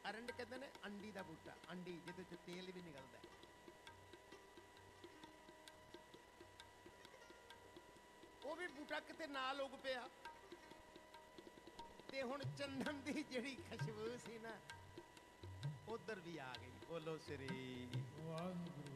ਅਰੰਡ ਕਹਿੰਦੇ ਨੇ ਅੰਡੀ ਦਾ ਬੂਟਾ, ਅੰਡੀ ਜਿਹਦੇ ਚ ਤੇਲ ਵੀ ਨਿਕਲਦਾ। ਉਹ ਵੀ ਬੂਟਾ ਕਿਤੇ ਨਾਲ ਉੱਗ ਪਿਆ ਤੇ ਹੁਣ ਚੰਦਨ ਦੀ ਜਿਹੜੀ ਖੁਸ਼ਬੂ ਸੀ ਨਾ ਉਧਰ ਵੀ ਆ ਗਈ। ਬੋਲੋ ਸ੍ਰੀ ਵਾਹਿਗੁਰੂ।